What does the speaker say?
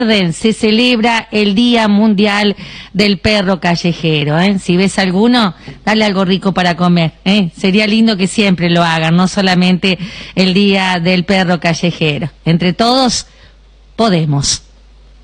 Se celebra el Día Mundial del Perro Callejero, ¿eh? Si ves alguno, dale algo rico para comer, ¿eh? Sería lindo que siempre lo hagan, no solamente el Día del Perro Callejero. Entre todos, podemos.